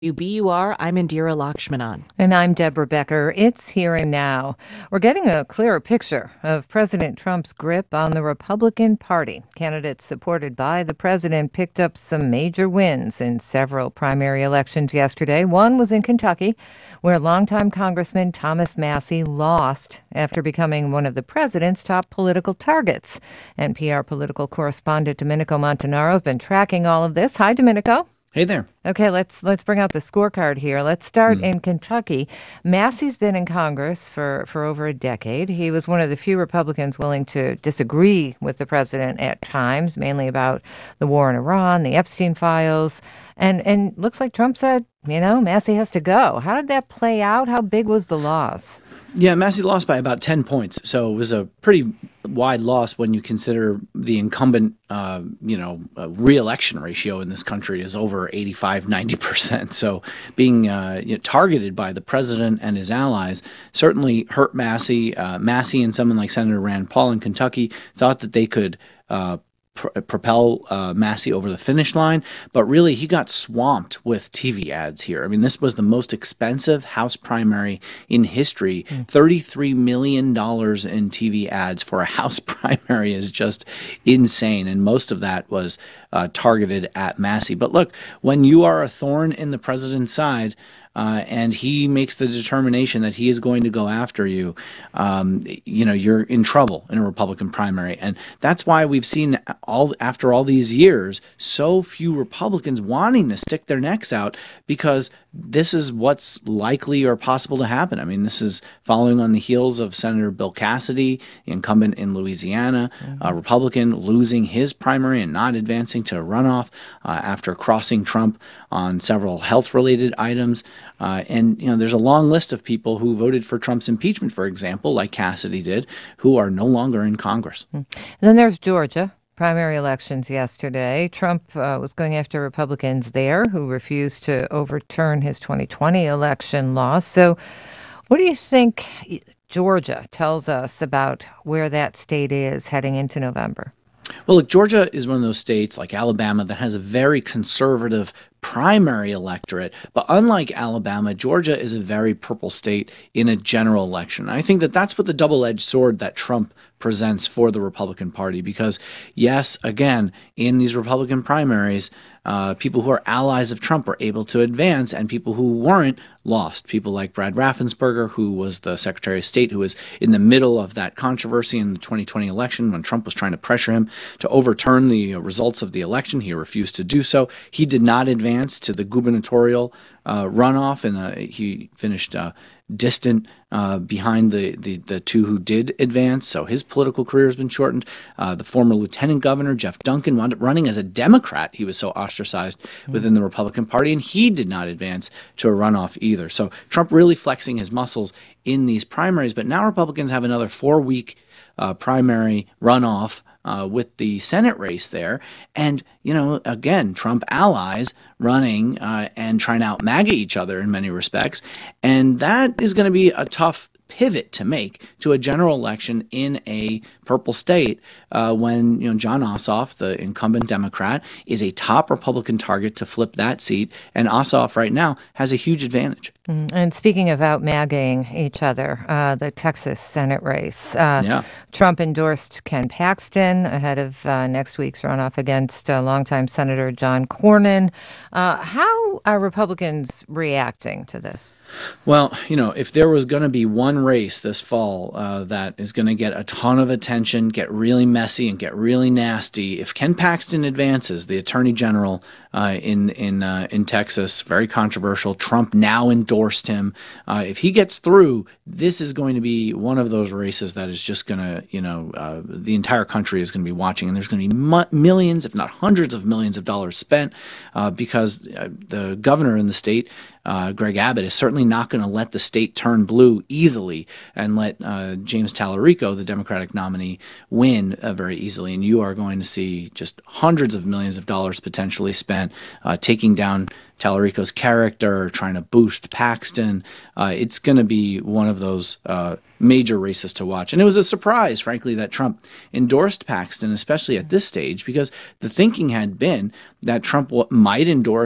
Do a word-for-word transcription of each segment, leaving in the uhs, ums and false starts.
W B U R, I'm Indira Lakshmanan. And I'm Deborah Becker. It's here and now. We're getting a clearer picture of President Trump's grip on the Republican Party. Candidates supported by the president picked up some major wins in several primary elections yesterday. One was in Kentucky, where longtime Congressman Thomas Massie lost after becoming one of the president's top political targets. N P R political correspondent Domenico Montanaro has been tracking all of this. Hi, Domenico. Hey there. Okay, let's let's bring out the scorecard here. Let's start Mm. in Kentucky. Massie's been in Congress for, for over a decade. He was one of the few Republicans willing to disagree with the president at times, mainly about the war in Iran, the Epstein files. And and looks like Trump said, you know, Massie has to go. How did that play out? How big was the loss? Yeah, Massie lost by about ten points. So it was a pretty wide loss when you consider the incumbent, uh, you know, uh, re-election ratio in this country is over eighty-five, ninety percent. So being uh, you know, targeted by the president and his allies certainly hurt Massie. Uh, Massie and someone like Senator Rand Paul in Kentucky thought that they could uh, Pr- propel uh, Massie over the finish line, but really he got swamped with T V ads here. I mean, this was the most expensive House primary in history. Mm. thirty-three million dollars in T V ads for a House primary is just insane, and most of that was uh, targeted at Massie. But look, when you are a thorn in the president's side, Uh, and he makes the determination that he is going to go after you, um, you know, you're in trouble in a Republican primary. And that's why we've seen all after all these years, so few Republicans wanting to stick their necks out, because this is what's likely or possible to happen. I mean, this is following on the heels of Senator Bill Cassidy, the incumbent in Louisiana, mm-hmm. a Republican losing his primary and not advancing to a runoff uh, after crossing Trump on several health-related items. Uh, and, you know, there's a long list of people who voted for Trump's impeachment, for example, like Cassidy did, who are no longer in Congress. And then there's Georgia. Primary elections yesterday. Trump uh, was going after Republicans there who refused to overturn his twenty twenty election loss. So what do you think Georgia tells us about where that state is heading into November? Well, look, Georgia is one of those states like Alabama that has a very conservative primary electorate. But unlike Alabama, Georgia is a very purple state in a general election. I think that that's what the double-edged sword that Trump presents for the Republican Party, because yes, again, in these Republican primaries, uh, people who are allies of Trump were able to advance, and people who weren't lost. People like Brad Raffensperger, who was the Secretary of State, who was in the middle of that controversy in the twenty twenty election when Trump was trying to pressure him to overturn the results of the election. He refused to do so. He did not advance to the gubernatorial uh, runoff, and uh, he finished uh, distant uh, behind the, the, the two who did advance. So his political career has been shortened. Uh, the former lieutenant governor, Jeff Duncan, wound up running as a Democrat. He was so ostracized mm-hmm. within the Republican Party, and he did not advance to a runoff either. So Trump really flexing his muscles in these primaries. But now Republicans have another four-week uh, primary runoff Uh, with the Senate race there. And, you know, again, Trump allies running uh, and trying to out MAGA each other in many respects. And that is going to be a tough pivot to make to a general election in a purple state uh, when, you know, Jon Ossoff, the incumbent Democrat, is a top Republican target to flip that seat. And Ossoff right now has a huge advantage. Mm-hmm. And speaking of out-MAGAing each other, uh, the Texas Senate race, uh, yeah. Trump endorsed Ken Paxton ahead of uh, next week's runoff against uh, longtime Senator John Cornyn. Uh, how are Republicans reacting to this? Well, you know, if there was going to be one race this fall uh, that is going to get a ton of attention, get really messy, and get really nasty, if Ken Paxton advances, the Attorney General uh, in in uh, in Texas, very controversial. Trump now endorsed him. Uh, if he gets through, this is going to be one of those races that is just going to, you know, uh, the entire country is going to be watching, and there's going to be mu- millions, if not hundreds of millions of dollars spent uh, because uh, the governor in the state, Uh, Greg Abbott, is certainly not going to let the state turn blue easily and let uh, James Tallarico, the Democratic nominee, win uh, very easily. And you are going to see just hundreds of millions of dollars potentially spent uh, taking down Tallarico's character, trying to boost Paxton. Uh, it's going to be one of those uh, major races to watch. And it was a surprise, frankly, that Trump endorsed Paxton, especially at this stage, because the thinking had been that Trump w- might endorse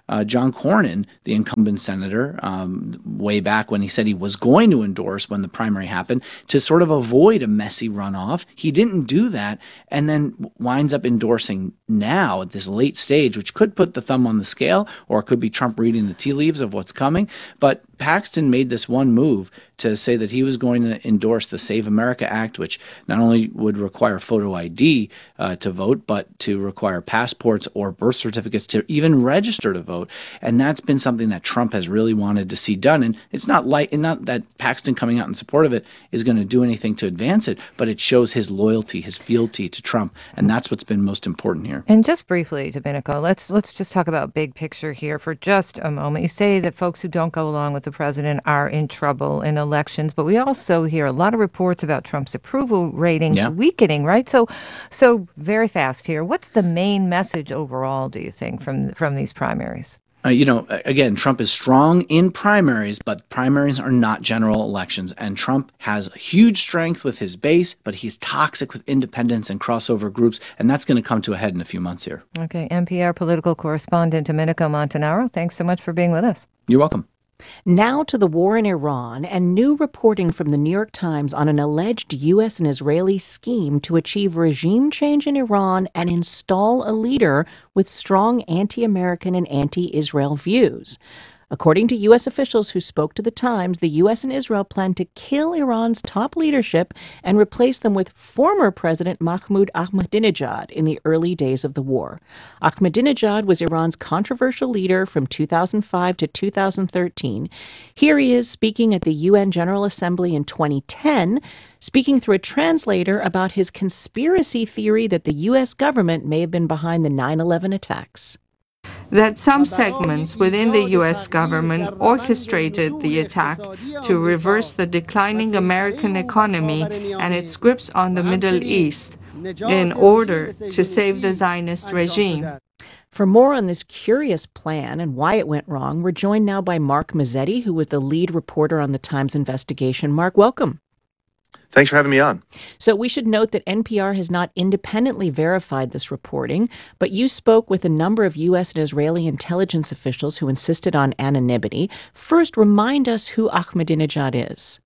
uh, John Cornyn, the incumbent senator, um, way back when he said he was going to endorse when the primary happened to sort of avoid a messy runoff. He didn't do that and then winds up endorsing now at this late stage, which could put the thumb on the scale, or it could be Trump reading the tea leaves of what's coming. But Paxton made this one move to say that he was going to endorse the Save America Act, which not only would require photo I D uh, to vote, but to require passports or birth certificates to even register to vote. And that's been something that Trump has really wanted to see done. And it's not like, and not that Paxton coming out in support of it is going to do anything to advance it, but it shows his loyalty, his fealty to Trump. And that's what's been most important here. And just briefly, Domenico, let's let's just talk about big picture here for just a moment. You say that folks who don't go along with the president are in trouble in elections, but we also hear a lot of reports about Trump's approval ratings Yeah. weakening, right? So, so very fast here. What's the main message overall, do you think, from from these primaries? Uh, you know, again, Trump is strong in primaries, but primaries are not general elections. And Trump has huge strength with his base, but he's toxic with independents and crossover groups. And that's going to come to a head in a few months here. Okay, N P R political correspondent Domenico Montanaro, thanks so much for being with us. You're welcome. Now to the war in Iran and new reporting from the New York Times on an alleged U S and Israeli scheme to achieve regime change in Iran and install a leader with strong anti-American and anti-Israel views. According to U S officials who spoke to the Times, the U S and Israel plan to kill Iran's top leadership and replace them with former President Mahmoud Ahmadinejad in the early days of the war. Ahmadinejad was Iran's controversial leader from two thousand five to two thousand thirteen. Here he is speaking at the U N General Assembly in twenty ten, speaking through a translator about his conspiracy theory that the U S government may have been behind the nine eleven attacks. That some segments within the U S government orchestrated the attack to reverse the declining American economy and its grips on the Middle East in order to save the Zionist regime. For more on this curious plan and why it went wrong, we're joined now by Mark Mazzetti, who was the lead reporter on the Times investigation. Mark, welcome. Thanks for having me on. So we should note that N P R has not independently verified this reporting, but you spoke with a number of U S and Israeli intelligence officials who insisted on anonymity. First, remind us who Ahmadinejad is.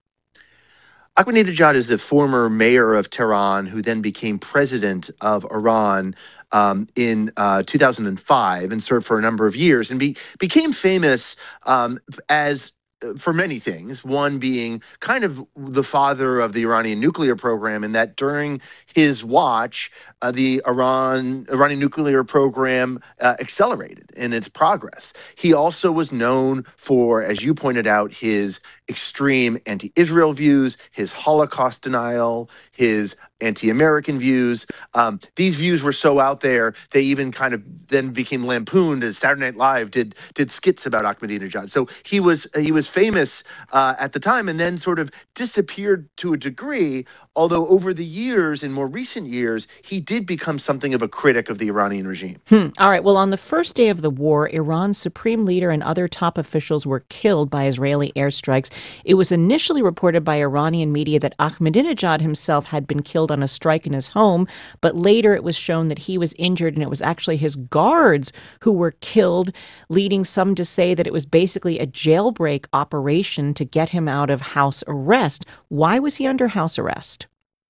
Ahmadinejad is the former mayor of Tehran who then became president of Iran um, in uh, two thousand five and served for a number of years and be, became famous um, as for many things, one being kind of the father of the Iranian nuclear program, in that during his watch, uh, the Iran Iranian nuclear program uh, accelerated in its progress. He also was known for, as you pointed out, his extreme anti-Israel views, his Holocaust denial, his anti-American views. Um, these views were so out there, they even kind of then became lampooned, as Saturday Night Live did did skits about Ahmadinejad. So he was he was famous uh, at the time, and then sort of disappeared to a degree. Although over the years, in more recent years, he did become something of a critic of the Iranian regime. Hmm. All right. Well, on the first day of the war, Iran's supreme leader and other top officials were killed by Israeli airstrikes. It was initially reported by Iranian media that Ahmadinejad himself had been killed on a strike in his home, but later it was shown that he was injured and it was actually his guards who were killed, leading some to say that it was basically a jailbreak operation to get him out of house arrest. Why was he under house arrest?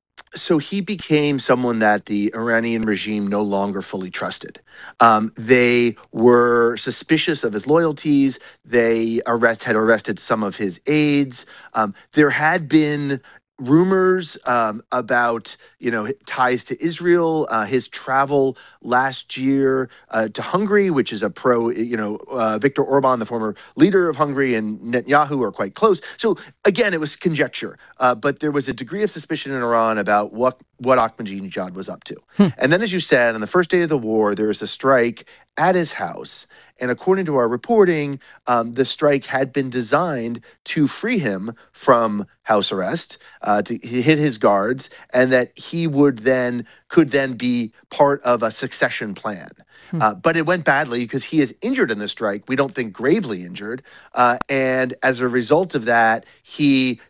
So he became someone that the Iranian regime no longer fully trusted. Um, they were suspicious of his loyalties. They arrest had arrested some of his aides. Um, there had been rumors um, about, you know, ties to Israel, uh, his travel last year uh, to Hungary, which is a pro, you know, uh, Viktor Orban, the former leader of Hungary, and Netanyahu are quite close. So again, it was conjecture, uh, but there was a degree of suspicion in Iran about what, what Ahmadinejad was up to. Hmm. And then, as you said, on the first day of the war, there was a strike at his house. And according to our reporting, um, the strike had been designed to free him from house arrest, uh, to hit his guards, and that he would then could then be part of a succession plan. Hmm. Uh, but it went badly because he is injured in the strike. We don't think gravely injured. Uh, and as a result of that, he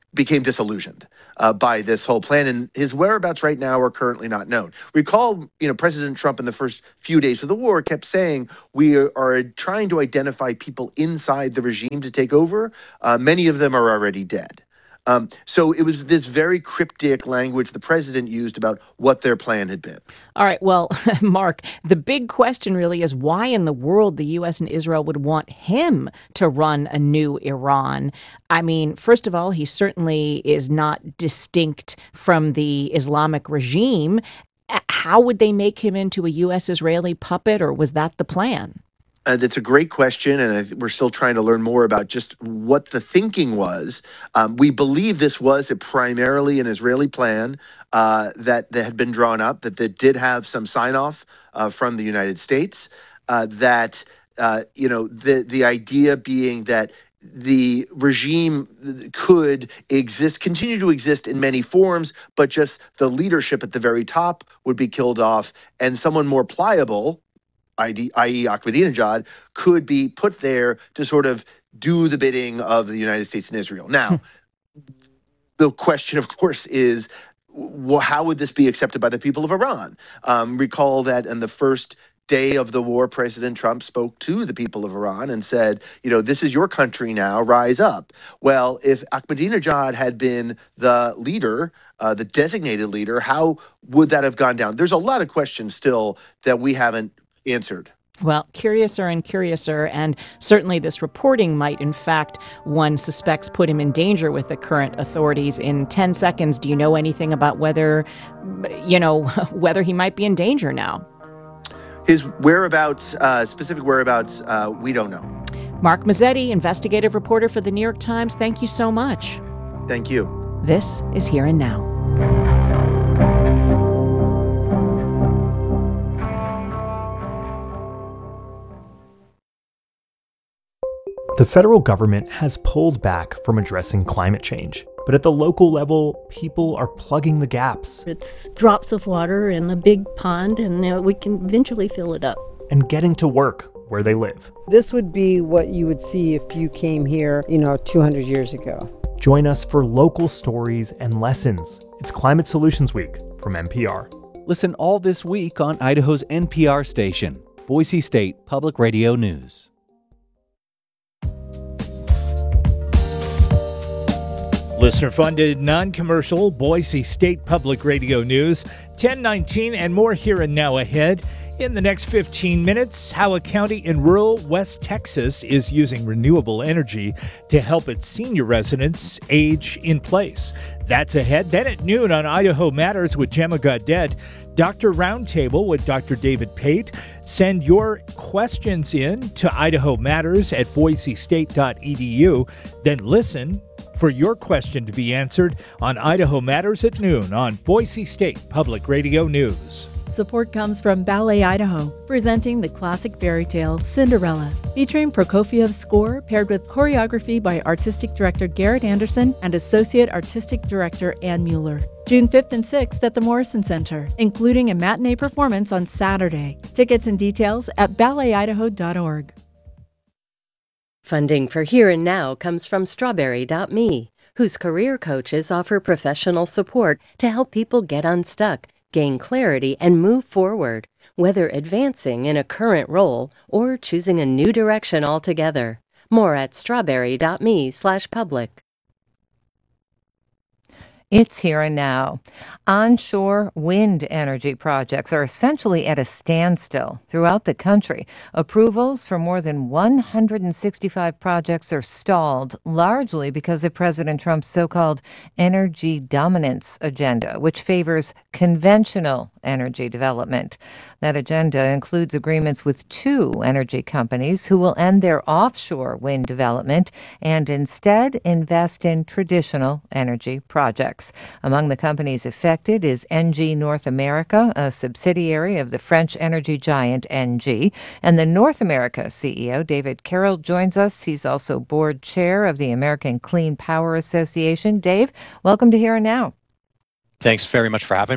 became disillusioned uh, by this whole plan, and his whereabouts right now are currently not known. Recall, you know, President Trump in the first few days of the war kept saying we are trying to identify people inside the regime to take over. Uh, many of them are already dead. Um, so it was this very cryptic language the president used about what their plan had been. All right. Well, Mark, the big question really is why in the world the U S and Israel would want him to run a new Iran. I mean, first of all, he certainly is not distinct from the Islamic regime. Uh, How would they make him into a U S Israeli puppet, or was that the plan? Uh, that's a great question, and I th- we're still trying to learn more about just what the thinking was. Um, we believe this was a primarily an Israeli plan uh, that, that had been drawn up, that, that did have some sign off uh, from the United States. Uh, that uh, you know, the the idea being that the regime could exist, continue to exist in many forms, but just the leadership at the very top would be killed off, and someone more pliable, i e. Ahmadinejad, could be put there to sort of do the bidding of the United States and Israel. Now, the question, of course, is wh- how would this be accepted by the people of Iran? Um, recall that in the first day of the war, President Trump spoke to the people of Iran and said, you know, this is your country now, rise up. Well, if Ahmadinejad had been the leader, uh, the designated leader, how would that have gone down? There's a lot of questions still that we haven't answered. Well, curiouser and curiouser, and certainly this reporting might, in fact, one suspects put him in danger with the current authorities. In ten seconds, do you know anything about whether, you know, whether he might be in danger now? His whereabouts, uh, specific whereabouts, uh, we don't know. Mark Mazzetti, investigative reporter for the New York Times, thank you so much. Thank you. This is Here and Now. The federal government has pulled back from addressing climate change, but at the local level, people are plugging the gaps It's drops of water in a big pond, and uh, we can eventually fill it up. and getting to work where they live. This would be what you would see if you came here, you know, two hundred years ago. Join us for local stories and lessons. It's Climate Solutions Week from N P R. Listen all this week on Idaho's N P R station, Boise State Public Radio News. Listener-funded, non-commercial, Boise State Public Radio News, ten nineteen and more Here and Now ahead. In the next fifteen minutes, how a county in rural West Texas is using renewable energy to help its senior residents age in place. That's ahead. Then at noon on Idaho Matters with Gemma Gaudet, Doctor Roundtable with Doctor David Pate. Send your questions in to Idaho Matters at boise state dot e d u. Then listen for your question to be answered on Idaho Matters at noon on Boise State Public Radio News. Support comes from Ballet Idaho, presenting the classic fairy tale Cinderella, featuring Prokofiev's score paired with choreography by Artistic Director Garrett Anderson and Associate Artistic Director Ann Mueller. June fifth and sixth at the Morrison Center, including a matinee performance on Saturday. Tickets and details at ballet idaho dot org. Funding for Here and Now comes from strawberry dot me, whose career coaches offer professional support to help people get unstuck, gain clarity, and move forward, whether advancing in a current role or choosing a new direction altogether. More at strawberry dot me slash public. It's Here and Now. Onshore wind energy projects are essentially at a standstill throughout the country. Approvals for more than one hundred sixty-five projects are stalled, largely because of President Trump's so-called energy dominance agenda, which favors conventional energy development. That agenda includes agreements with two energy companies who will end their offshore wind development and instead invest in traditional energy projects. Among the companies affected is Engie North America, a subsidiary of the French energy giant Engie. And the North America C E O, David Carroll, joins us. He's also board chair of the American Clean Power Association. Dave, welcome to Here and Now. Thanks very much for having me.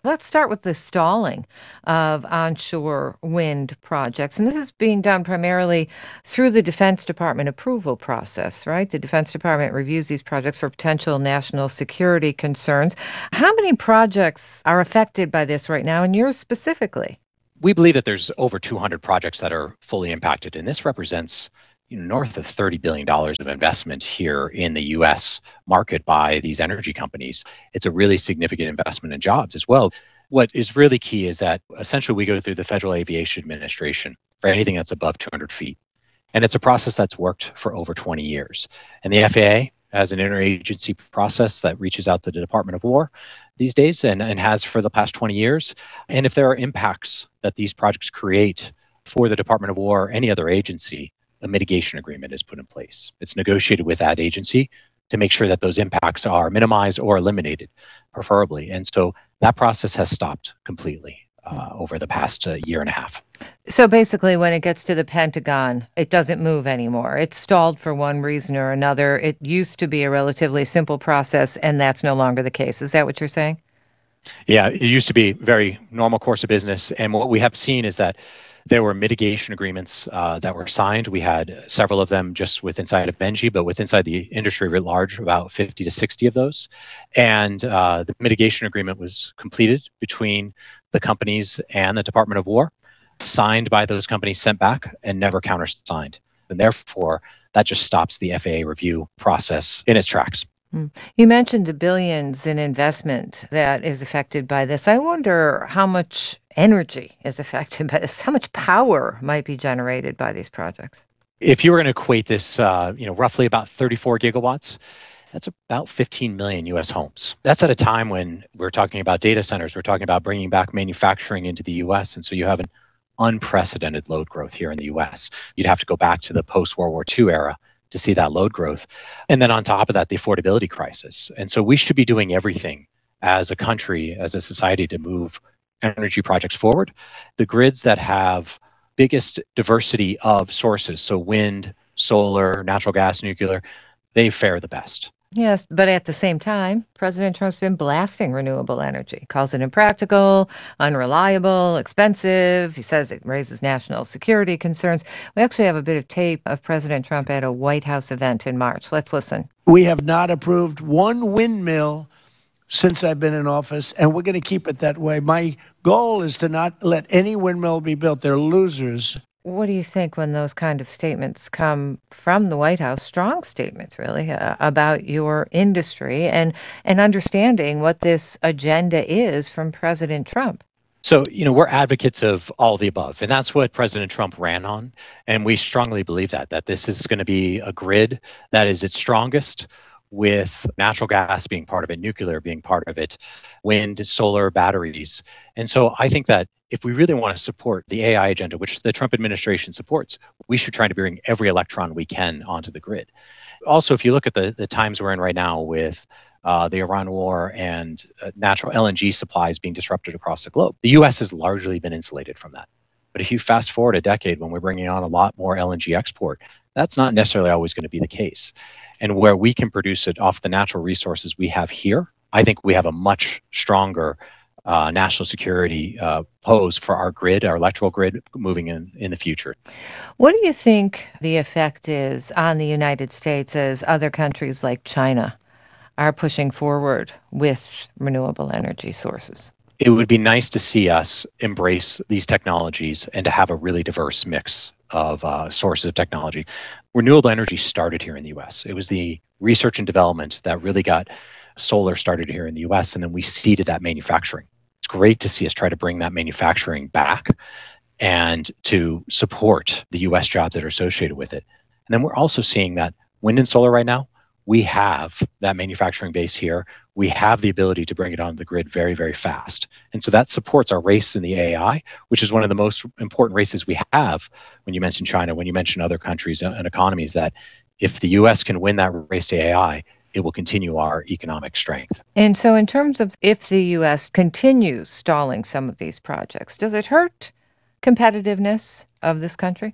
Let's start with the stalling of onshore wind projects. And this is being done primarily through the Defense Department approval process, right? The Defense Department reviews these projects for potential national security concerns. How many projects are affected by this right now, and yours specifically? We believe that there's over two hundred projects that are fully impacted, and this represents you know, north of thirty billion dollars of investment here in the U S market by these energy companies. It's a really significant investment in jobs as well. What is really key is that essentially we go through the Federal Aviation Administration for anything that's above two hundred feet. And it's a process that's worked for over twenty years. And the F A A has an interagency process that reaches out to the Department of War these days and, and has for the past twenty years. And if there are impacts that these projects create for the Department of War or any other agency, a mitigation agreement is put in place. It's negotiated with that agency to make sure that those impacts are minimized or eliminated, preferably. And so that process has stopped completely uh, over the past uh, year and a half. So basically, when it gets to the Pentagon, it doesn't move anymore. It's stalled for one reason or another. It used to be a relatively simple process, and that's no longer the case. Is that what you're saying? Yeah, it used to be very normal course of business. And what we have seen is that there were mitigation agreements uh, that were signed. We had several of them just with inside of Benji, but with inside the industry writ large, about fifty to sixty of those. And uh, the mitigation agreement was completed between the companies and the Department of War, signed by those companies, sent back, and never countersigned. And therefore, that just stops the F A A review process in its tracks. You mentioned the billions in investment that is affected by this. I wonder how much energy is affected by this, how much power might be generated by these projects. If you were going to equate this, uh, you know, roughly about thirty-four gigawatts, that's about fifteen million U S homes. That's at a time when we're talking about data centers, we're talking about bringing back manufacturing into the U S. And so you have an unprecedented load growth here in the U S. You'd have to go back to the post-World War Two era to see that load growth. And then on top of that, the affordability crisis. And so we should be doing everything as a country, as a society, to move energy projects forward. The grids that have biggest diversity of sources, so wind, solar, natural gas, nuclear, they fare the best. Yes, but at the same time, President Trump's been blasting renewable energy, calls it impractical, unreliable, expensive. He says it raises national security concerns. We actually have a bit of tape of President Trump at a White House event in March. Let's listen. We have not approved one windmill since I've been in office, and we're going to keep it that way. My goal is to not let any windmill be built. They're losers. What do you think when those kind of statements come from the White House, strong statements really, uh, about your industry and, and understanding what this agenda is from President Trump? So, you know, we're advocates of all the above, and that's what President Trump ran on. And we strongly believe that, that this is going to be a grid that is its strongest, with natural gas being part of it, nuclear being part of it, wind, solar, batteries. And so I think that if we really want to support the A I agenda, which the Trump administration supports, we should try to bring every electron we can onto the grid. Also, if you look at the, the times we're in right now with uh, the Iran war and uh, natural L N G supplies being disrupted across the globe, the U S has largely been insulated from that. But if you fast forward a decade when we're bringing on a lot more L N G export, that's not necessarily always going to be the case. And where we can produce it off the natural resources we have here, I think we have a much stronger uh, national security uh, pose for our grid, our electrical grid, moving in, in the future. What do you think the effect is on the United States as other countries like China are pushing forward with renewable energy sources? It would be nice to see us embrace these technologies and to have a really diverse mix of uh, sources of technology. Renewable energy started here in the U S. It was the research and development that really got solar started here in the U S, and then we seeded that manufacturing. It's great to see us try to bring that manufacturing back and to support the U S jobs that are associated with it. And then we're also seeing that wind and solar right now, we have that manufacturing base here. We have the ability to bring it onto the grid very, very fast. And so that supports our race in the A I, which is one of the most important races we have when you mention China, when you mention other countries and economies, that if the U S can win that race to A I, it will continue our economic strength. And so in terms of if the U S continues stalling some of these projects, does it hurt competitiveness of this country?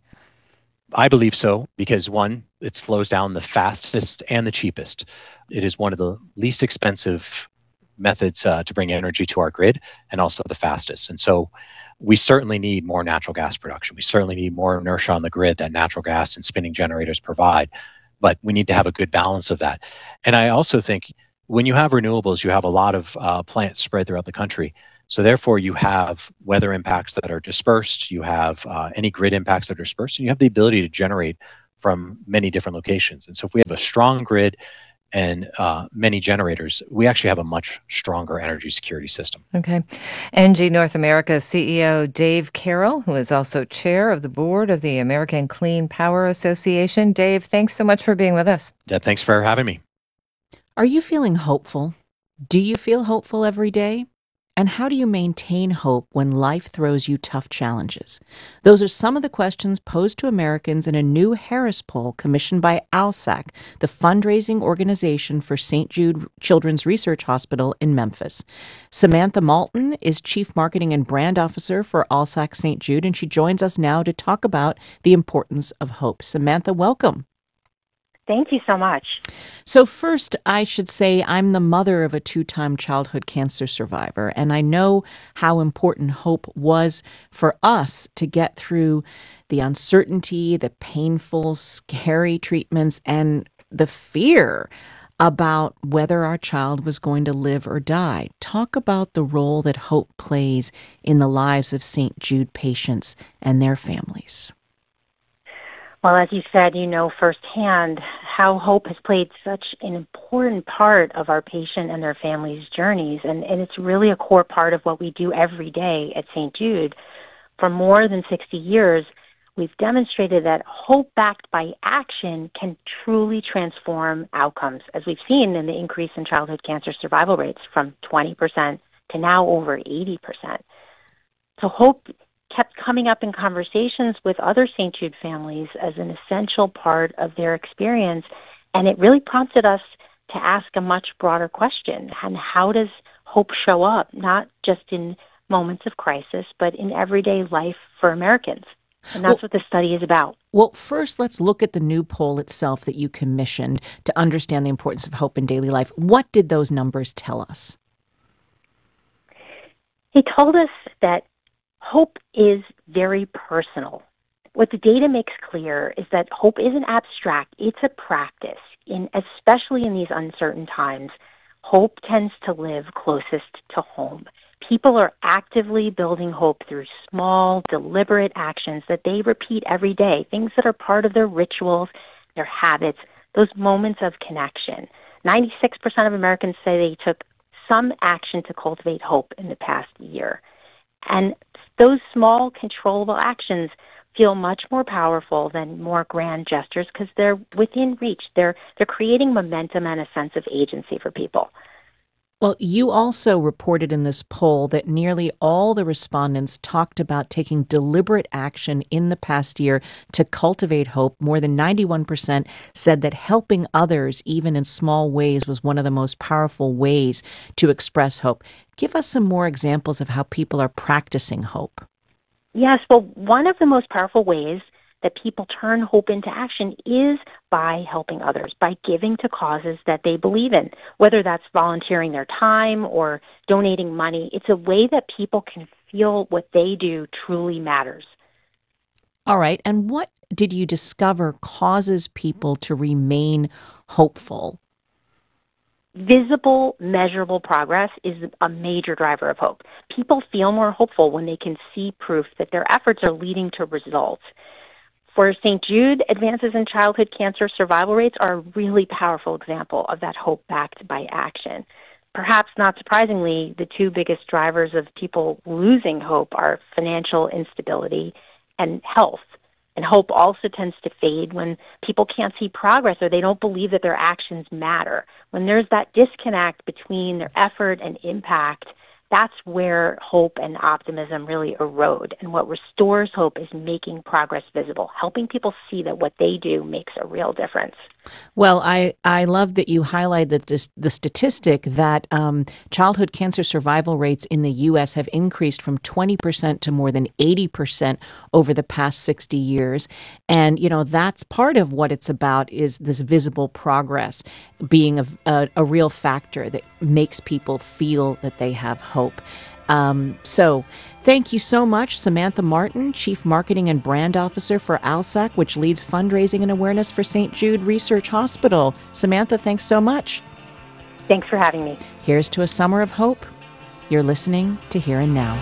I believe so, because one, it slows down the fastest and the cheapest. It is one of the least expensive methods uh, to bring energy to our grid, and also the fastest. And so we certainly need more natural gas production. We certainly need more inertia on the grid that natural gas and spinning generators provide, but we need to have a good balance of that. And I also think when you have renewables, you have a lot of uh, plants spread throughout the country. So therefore, you have weather impacts that are dispersed, you have uh, any grid impacts that are dispersed, and you have the ability to generate from many different locations. And so if we have a strong grid and uh, many generators, we actually have a much stronger energy security system. Okay. Engie North America C E O Dave Carroll, who is also chair of the board of the American Clean Power Association. Dave, thanks so much for being with us. Deb, thanks for having me. Are you feeling hopeful? Do you feel hopeful every day? And how do you maintain hope when life throws you tough challenges? Those are some of the questions posed to Americans in a new Harris poll commissioned by ALSAC, the fundraising organization for Saint Jude Children's Research Hospital in Memphis. Samantha Malton is Chief Marketing and Brand Officer for ALSAC Saint Jude, and she joins us now to talk about the importance of hope. Samantha, welcome. Thank you so much. So first, I should say I'm the mother of a two-time childhood cancer survivor, and I know how important hope was for us to get through the uncertainty, the painful, scary treatments, and the fear about whether our child was going to live or die. Talk about the role that hope plays in the lives of Saint Jude patients and their families. Well, as you said, you know firsthand how hope has played such an important part of our patient and their families' journeys, and, and it's really a core part of what we do every day at Saint Jude. For more than sixty years, we've demonstrated that hope backed by action can truly transform outcomes, as we've seen in the increase in childhood cancer survival rates from twenty percent to now over eighty percent. So hope kept coming up in conversations with other Saint Jude families as an essential part of their experience, and it really prompted us to ask a much broader question. And how does hope show up, not just in moments of crisis, but in everyday life for Americans? And that's well, what the study is about. Well, first, let's look at the new poll itself that you commissioned to understand the importance of hope in daily life. What did those numbers tell us? They told us that hope is very personal. What the data makes clear is that hope isn't abstract, it's a practice. In, especially in these uncertain times, hope tends to live closest to home. People are actively building hope through small, deliberate actions that they repeat every day, things that are part of their rituals, their habits, those moments of connection. ninety-six percent of Americans say they took some action to cultivate hope in the past year. And those small, controllable actions feel much more powerful than more grand gestures because they're within reach. They're they're creating momentum and a sense of agency for people. Well, you also reported in this poll that nearly all the respondents talked about taking deliberate action in the past year to cultivate hope. More than ninety-one percent said that helping others, even in small ways, was one of the most powerful ways to express hope. Give us some more examples of how people are practicing hope. Yes, well, one of the most powerful ways that people turn hope into action is by helping others, by giving to causes that they believe in, whether that's volunteering their time or donating money. It's a way that people can feel what they do truly matters. All right. And what did you discover causes people to remain hopeful? Visible, measurable progress is a major driver of hope. People feel more hopeful when they can see proof that their efforts are leading to results. For Saint Jude, advances in childhood cancer survival rates are a really powerful example of that hope backed by action. Perhaps not surprisingly, the two biggest drivers of people losing hope are financial instability and health. And hope also tends to fade when people can't see progress or they don't believe that their actions matter. When there's that disconnect between their effort and impact, that's where hope and optimism really erode. And what restores hope is making progress visible, helping people see that what they do makes a real difference. Well, I, I love that you highlight the, the, the statistic that um, childhood cancer survival rates in the U S have increased from twenty percent to more than eighty percent over the past sixty years. And, you know, that's part of what it's about, is this visible progress being a, a, a real factor that makes people feel that they have hope. Um, so thank you so much, Samantha Martin, Chief Marketing and Brand Officer for ALSAC, which leads fundraising and awareness for Saint Jude Research Hospital. Samantha, thanks so much. Thanks for having me. Here's to a summer of hope. You're listening to Here and Now.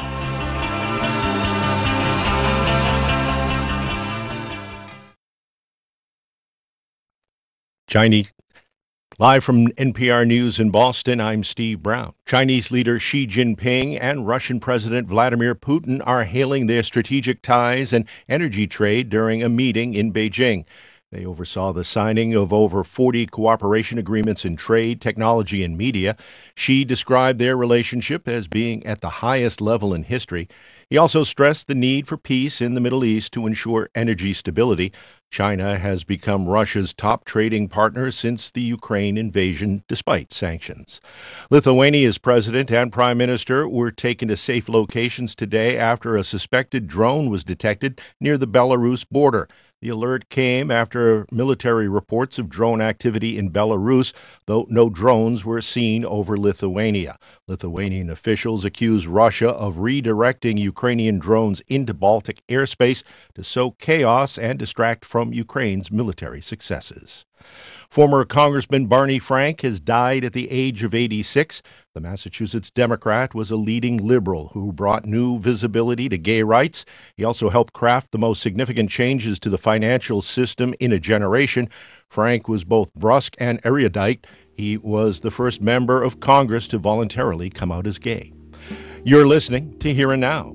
Chinese. Live from N P R News in Boston, I'm Steve Brown. Chinese leader Xi Jinping and Russian President Vladimir Putin are hailing their strategic ties and energy trade during a meeting in Beijing. They oversaw the signing of over forty cooperation agreements in trade, technology, and media. Xi described their relationship as being at the highest level in history. He also stressed the need for peace in the Middle East to ensure energy stability. China has become Russia's top trading partner since the Ukraine invasion, despite sanctions. Lithuania's president and prime minister were taken to safe locations today after a suspected drone was detected near the Belarus border. The alert came after military reports of drone activity in Belarus, though no drones were seen over Lithuania. Lithuanian officials accuse Russia of redirecting Ukrainian drones into Baltic airspace to sow chaos and distract from Ukraine's military successes. Former Congressman Barney Frank has died at the age of eighty-six. The Massachusetts Democrat was a leading liberal who brought new visibility to gay rights. He also helped craft the most significant changes to the financial system in a generation. Frank was both brusque and erudite. He was the first member of Congress to voluntarily come out as gay. You're listening to Here and Now.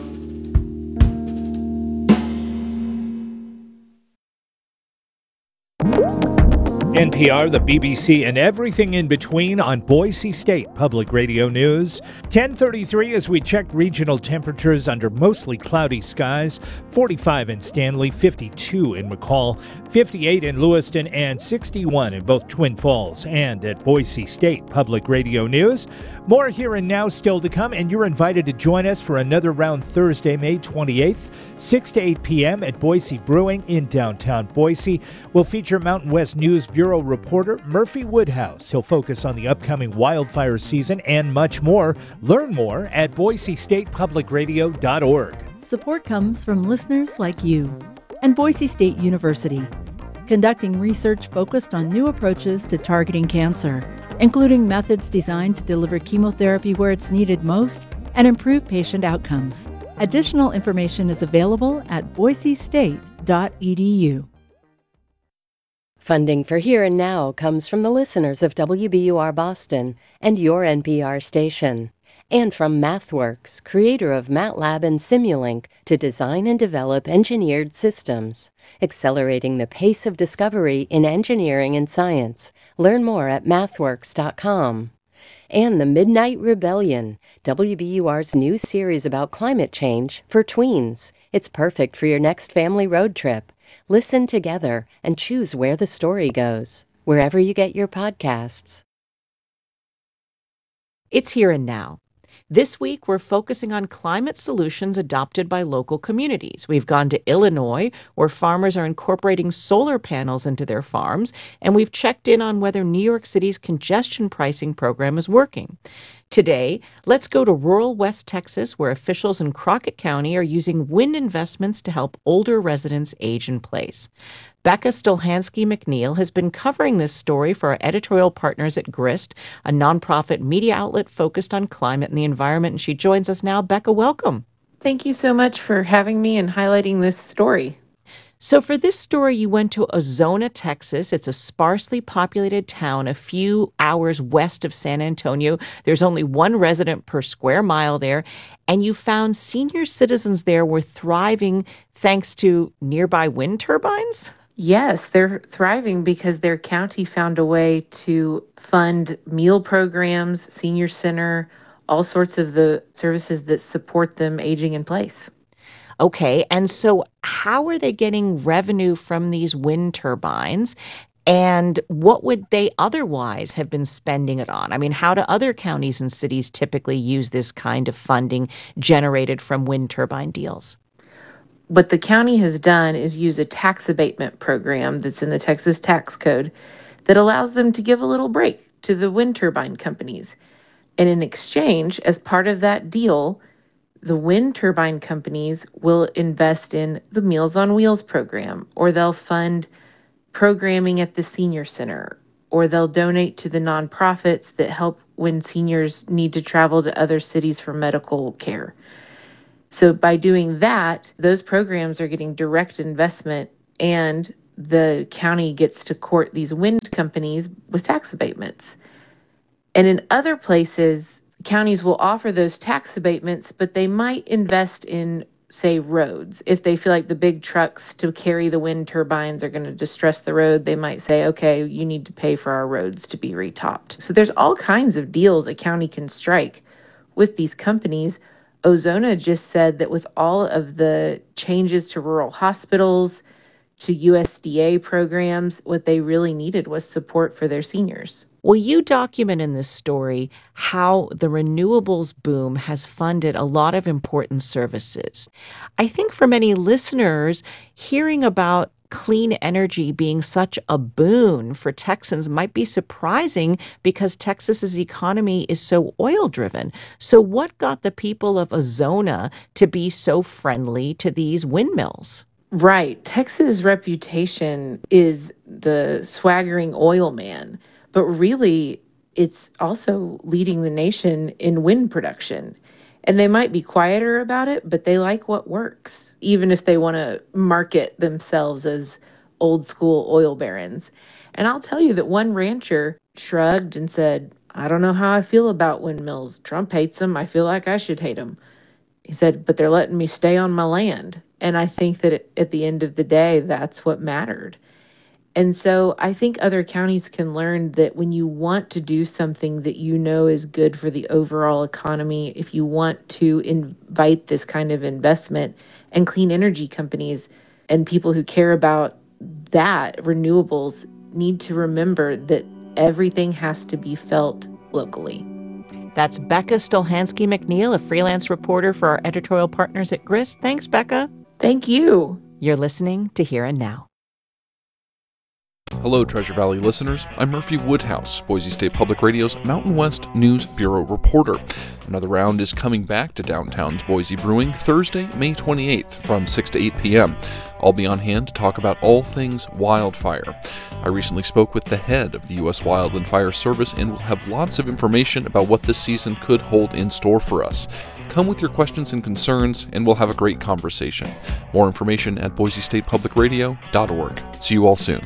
N P R, the B B C, and everything in between on Boise State Public Radio News. ten thirty-three as we check regional temperatures under mostly cloudy skies. forty-five in Stanley, fifty-two in McCall, fifty-eight in Lewiston, and sixty-one in both Twin Falls and at Boise State Public Radio News. More Here and Now still to come, and you're invited to join us for another round Thursday, May twenty-eighth, six to eight p.m. at Boise Brewing in downtown Boise. We'll feature Mountain West News Bureau reporter Murphy Woodhouse. He'll focus on the upcoming wildfire season and much more. Learn more at boise state public radio dot org. Support comes from listeners like you and Boise State University, conducting research focused on new approaches to targeting cancer, including methods designed to deliver chemotherapy where it's needed most and improve patient outcomes. Additional information is available at boise state dot e d u. Funding for Here and Now comes from the listeners of W B U R Boston and your N P R station, and from MathWorks, creator of MATLAB and Simulink, to design and develop engineered systems, accelerating the pace of discovery in engineering and science. Learn more at mathworks dot com. And The Midnight Rebellion, W B U R's new series about climate change for tweens. It's perfect for your next family road trip. Listen together and choose where the story goes, wherever you get your podcasts. It's Here and Now. This week, we're focusing on climate solutions adopted by local communities. We've gone to Illinois, where farmers are incorporating solar panels into their farms, and we've checked in on whether New York City's congestion pricing program is working. Today, let's go to rural West Texas, where officials in Crockett County are using wind investments to help older residents age in place. Becca Stolhansky McNeil has been covering this story for our editorial partners at Grist, a nonprofit media outlet focused on climate and the environment, and she joins us now. Becca, welcome. Thank you so much for having me and highlighting this story. So for this story, you went to Ozona, Texas. It's a sparsely populated town a few hours west of San Antonio. There's only one resident per square mile there. And you found senior citizens there were thriving thanks to nearby wind turbines? Yes, they're thriving because their county found a way to fund meal programs, senior center, all sorts of the services that support them aging in place. Okay, and so how are they getting revenue from these wind turbines? And what would they otherwise have been spending it on? I mean, how do other counties and cities typically use this kind of funding generated from wind turbine deals? What the county has done is use a tax abatement program that's in the Texas tax code that allows them to give a little break to the wind turbine companies. And in exchange, as part of that deal, the wind turbine companies will invest in the Meals on Wheels program, or they'll fund programming at the senior center, or they'll donate to the nonprofits that help when seniors need to travel to other cities for medical care. So by doing that, those programs are getting direct investment, and the county gets to court these wind companies with tax abatements. And in other places, counties will offer those tax abatements, but they might invest in, say, roads. If they feel like the big trucks to carry the wind turbines are going to distress the road, they might say, okay, you need to pay for our roads to be retopped. So there's all kinds of deals a county can strike with these companies. Ozona just said that with all of the changes to rural hospitals, to U S D A programs, what they really needed was support for their seniors. Well, you document in this story how the renewables boom has funded a lot of important services. I think for many listeners, hearing about clean energy being such a boon for Texans might be surprising because Texas's economy is so oil-driven. So what got the people of Ozona to be so friendly to these windmills? Right. Texas' reputation is the swaggering oil man, but really it's also leading the nation in wind production. And they might be quieter about it, but they like what works, even if they want to market themselves as old school oil barons. And I'll tell you that one rancher shrugged and said, I don't know how I feel about windmills. Trump hates them. I feel like I should hate them. He said, but they're letting me stay on my land. And I think that at the end of the day, that's what mattered. And so I think other counties can learn that when you want to do something that you know is good for the overall economy, if you want to invite this kind of investment, and clean energy companies and people who care about that, renewables, need to remember that everything has to be felt locally. That's Becca Stolhansky McNeil, a freelance reporter for our editorial partners at Grist. Thanks, Becca. Thank you. You're listening to Here and Now. Hello, Treasure Valley listeners. I'm Murphy Woodhouse, Boise State Public Radio's Mountain West News Bureau reporter. Another round is coming back to downtown's Boise Brewing Thursday, May twenty-eighth from six to eight p.m. I'll be on hand to talk about all things wildfire. I recently spoke with the head of the U S Wild and Fire Service and will have lots of information about what this season could hold in store for us. Come with your questions and concerns, and we'll have a great conversation. More information at boise state public radio dot org. See you all soon.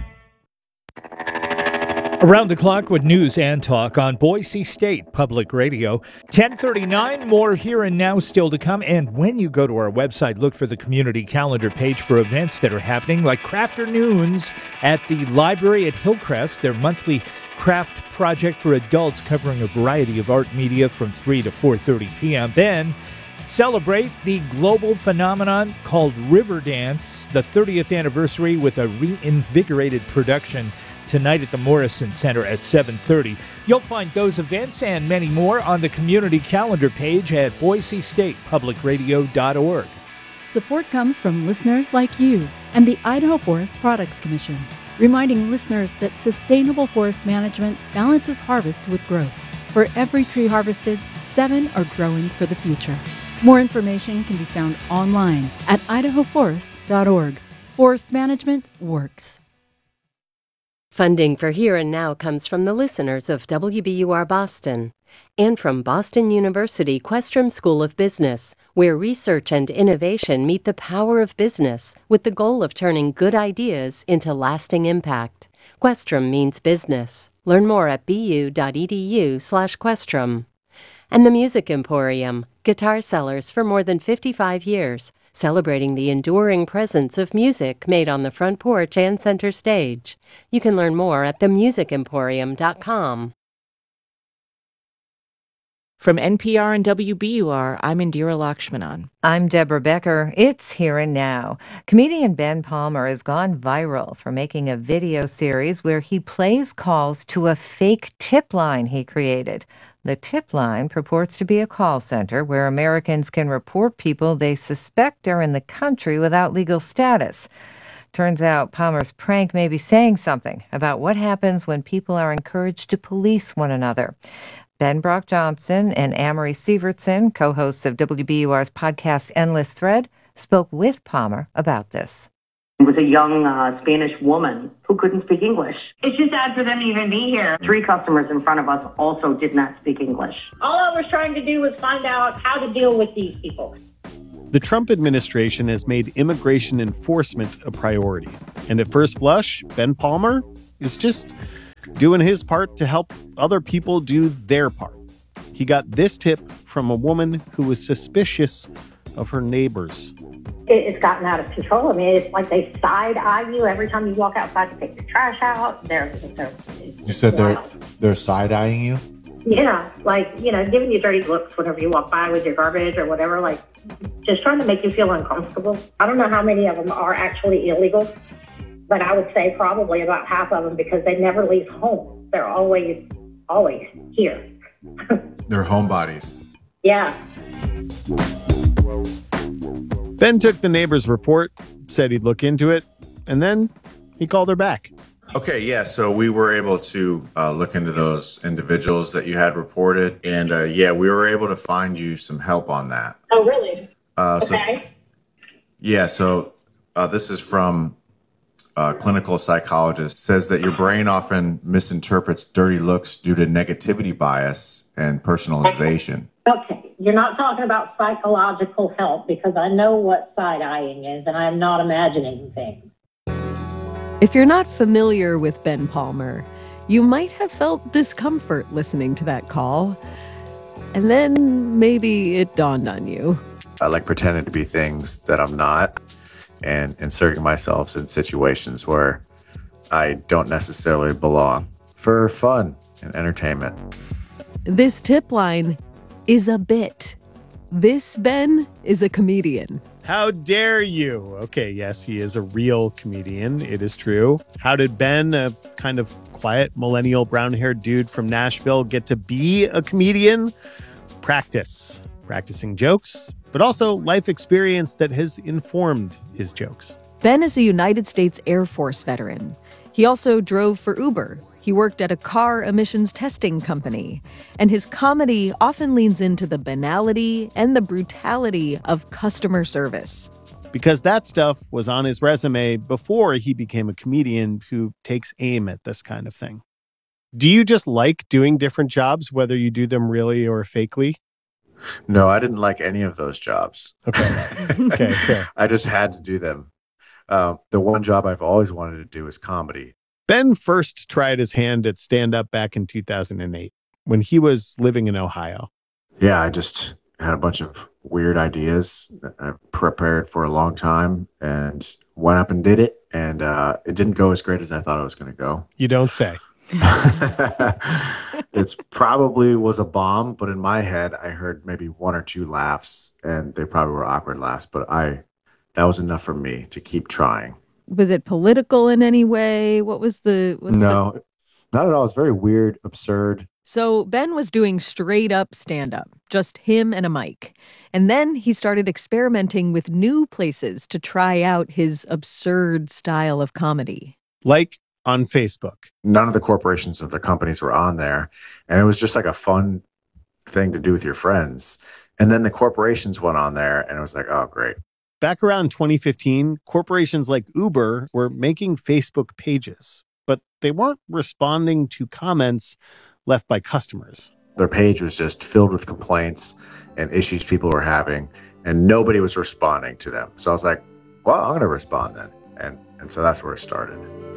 Around the clock with news and talk on Boise State Public Radio. ten thirty-nine, more Here and Now still to come. And when you go to our website, look for the community calendar page for events that are happening, like Crafternoons at the library at Hillcrest, their monthly craft project for adults covering a variety of art media from three to four thirty p.m. Then celebrate the global phenomenon called River Dance, the thirtieth anniversary, with a reinvigorated production tonight at the Morrison Center at seven thirty. You'll find those events and many more on the community calendar page at boise state public radio dot org. Support comes from listeners like you and the Idaho Forest Products Commission, reminding listeners that sustainable forest management balances harvest with growth. For every tree harvested, seven are growing for the future. More information can be found online at idaho forest dot org. Forest management works. Funding for Here and Now comes from the listeners of W B U R Boston and from Boston University Questrom School of Business, where research and innovation meet the power of business with the goal of turning good ideas into lasting impact. Questrom means business. Learn more at bu.edu slash Questrom. And the Music Emporium, guitar sellers for more than fifty-five years, celebrating the enduring presence of music made on the front porch and center stage. You can learn more at the music emporium dot com. From N P R and W B U R, I'm Indira Lakshmanan. I'm Deborah Becker. It's Here and Now. Comedian Ben Palmer has gone viral for making a video series where he plays calls to a fake tip line he created. The tip line purports to be a call center where Americans can report people they suspect are in the country without legal status. Turns out Palmer's prank may be saying something about what happens when people are encouraged to police one another. Ben Brock Johnson and Amory Sievertson, co-hosts of W B U R's podcast Endless Thread, spoke with Palmer about this. It was a young uh, Spanish woman who couldn't speak English. It's just sad for them to even be here. Three customers in front of us also did not speak English. All I was trying to do was find out how to deal with these people. The Trump administration has made immigration enforcement a priority. And at first blush, Ben Palmer is just doing his part to help other people do their part. He got this tip from a woman who was suspicious of her neighbors. It's gotten out of control. I mean, it's like they side-eye you every time you walk outside to take the trash out. They're, they're, you said they're, they're side-eyeing you? Yeah, like, you know, giving you dirty looks whenever you walk by with your garbage or whatever, like just trying to make you feel uncomfortable. I don't know how many of them are actually illegal, but I would say probably about half of them because they never leave home. They're always, always here. They're homebodies. Yeah. Ben took the neighbor's report, said he'd look into it, and then he called her back. Okay, yeah, so we were able to uh, look into those individuals that you had reported, and uh, yeah, we were able to find you some help on that. Oh, really? Uh, so, okay. Yeah, so uh, this is from a clinical psychologist. It says that your brain often misinterprets dirty looks due to negativity bias and personalization. Okay. You're not talking about psychological help because I know what side-eyeing is and I'm not imagining things. If you're not familiar with Ben Palmer, you might have felt discomfort listening to that call. And then maybe it dawned on you. I like pretending to be things that I'm not and inserting myself in situations where I don't necessarily belong for fun and entertainment. This tip line is a bit. This Ben is a comedian. How dare you? Okay, yes, he is a real comedian. It is true. How did Ben, a kind of quiet millennial brown-haired dude from Nashville, get to be a comedian? Practice. Practicing jokes, but also life experience that has informed his jokes. Ben is a United States Air Force veteran. He also drove for Uber. He worked at a car emissions testing company. And his comedy often leans into the banality and the brutality of customer service. Because that stuff was on his resume before he became a comedian who takes aim at this kind of thing. Do you just like doing different jobs, whether you do them really or fakely? No, I didn't like any of those jobs. Okay. Okay, fair. I just had to do them. Uh, the one job I've always wanted to do is comedy. Ben first tried his hand at stand-up back in two thousand eight when he was living in Ohio. Yeah, I just had a bunch of weird ideas that I prepared for a long time and went up and did it. And uh, it didn't go as great as I thought it was going to go. You don't say. It's probably was a bomb, but in my head, I heard maybe one or two laughs, and they probably were awkward laughs, but I that was enough for me to keep trying. Was it political in any way? What was the... What's no, the... not at all. It's very weird, absurd. So Ben was doing straight up stand-up, just him and a mic. And then he started experimenting with new places to try out his absurd style of comedy. Like on Facebook. None of the corporations of the companies were on there. And it was just like a fun thing to do with your friends. And then the corporations went on there and it was like, oh, great. Back around twenty fifteen, corporations like Uber were making Facebook pages, but they weren't responding to comments left by customers. Their page was just filled with complaints and issues people were having, and nobody was responding to them. So I was like, well, I'm going to respond then. And, and so that's where it started.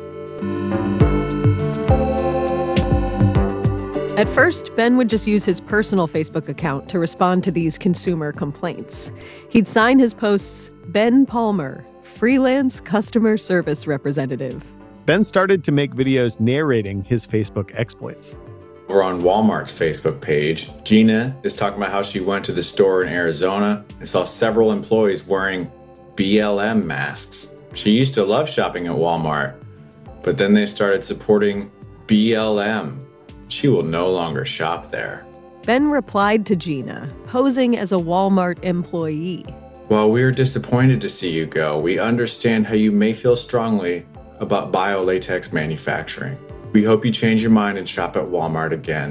At first, Ben would just use his personal Facebook account to respond to these consumer complaints. He'd sign his posts, Ben Palmer, freelance customer service representative. Ben started to make videos narrating his Facebook exploits. Over on Walmart's Facebook page, Gina is talking about how she went to the store in Arizona and saw several employees wearing B L M masks. She used to love shopping at Walmart, but then they started supporting B L M. She will no longer shop there. Ben replied to Gina, posing as a Walmart employee. While we are disappointed to see you go, we understand how you may feel strongly about biolatex manufacturing. We hope you change your mind and shop at Walmart again.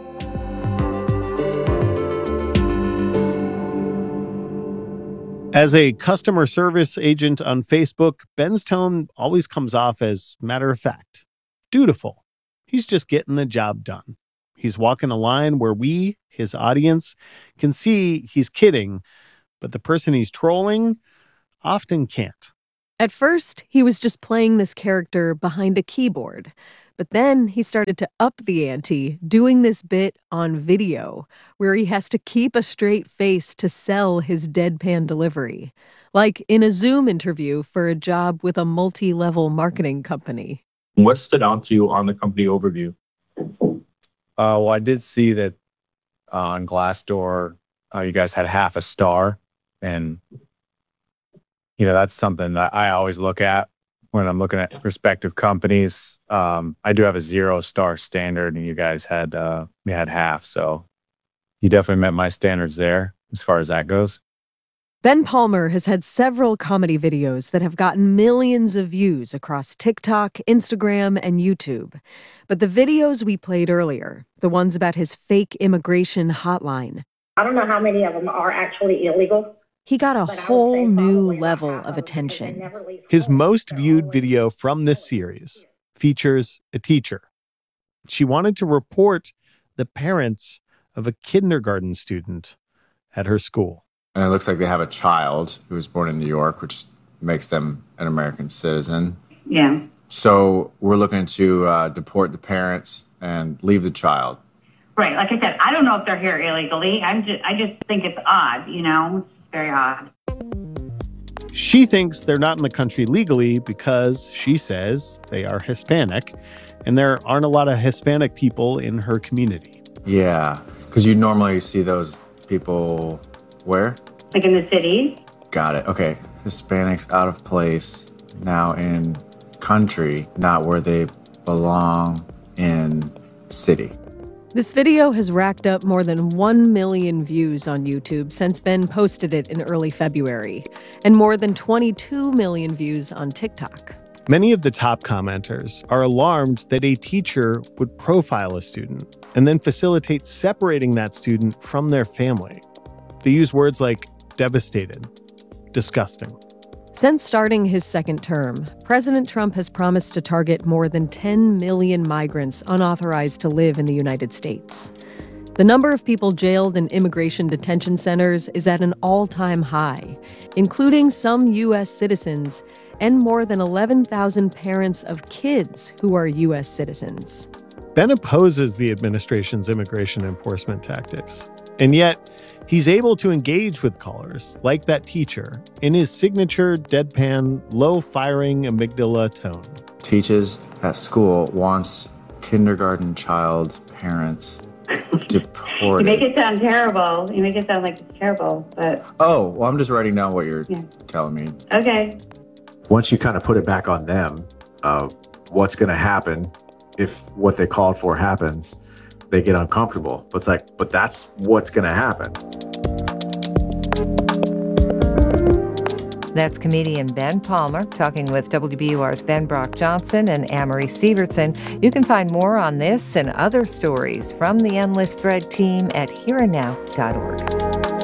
As a customer service agent on Facebook, Ben's tone always comes off as matter of fact, dutiful. He's just getting the job done. He's walking a line where we, his audience, can see he's kidding, but the person he's trolling often can't. At first, he was just playing this character behind a keyboard. But then he started to up the ante, doing this bit on video, where he has to keep a straight face to sell his deadpan delivery. Like in a Zoom interview for a job with a multi-level marketing company. What stood out to you on the company overview? Uh, well, I did see that uh, on Glassdoor, uh, you guys had half a star. And, you know, that's something that I always look at when I'm looking at prospective companies. Um, I do have a zero star standard, and you guys had uh, you had half. So you definitely met my standards there as far as that goes. Ben Palmer has had several comedy videos that have gotten millions of views across TikTok, Instagram, and YouTube. But the videos we played earlier, the ones about his fake immigration hotline, I don't know how many of them are actually illegal. he got a whole new level of attention. His most viewed video from this series features a teacher. She wanted to report the parents of a kindergarten student at her school. And it looks like they have a child who was born in New York, which makes them an American citizen. Yeah. So we're looking to uh, deport the parents and leave the child. Right. Like I said, I don't know if they're here illegally. I'm just, I just think it's odd, you know, it's very odd. She thinks they're not in the country legally because, she says, they are Hispanic, and there aren't a lot of Hispanic people in her community. Yeah, because you normally see those people where? Like in the city. Got it. Okay. Hispanics out of place, now in country, not where they belong in city. This video has racked up more than one million views on YouTube since Ben posted it in early February, and more than twenty-two million views on TikTok. Many of the top commenters are alarmed that a teacher would profile a student and then facilitate separating that student from their family. They use words like devastated, disgusting. Since starting his second term, President Trump has promised to target more than ten million migrants unauthorized to live in the United States. The number of people jailed in immigration detention centers is at an all-time high, including some U S citizens and more than eleven thousand parents of kids who are U S citizens. Ben opposes the administration's immigration enforcement tactics, and yet he's able to engage with callers, like that teacher, in his signature deadpan, low-firing amygdala tone. Teaches at school wants kindergarten child's parents deported. You make it sound terrible. You make it sound like it's terrible, but Oh, well, I'm just writing down what you're Yeah. telling me. okay. Once you kind of put it back on them, uh, what's going to happen if what they called for happens? They get uncomfortable. But it's like, but that's what's going to happen. That's comedian Ben Palmer talking with W B U R's Ben Brock Johnson and Amory Sievertson. You can find more on this and other stories from the Endless Thread team at here and now dot org.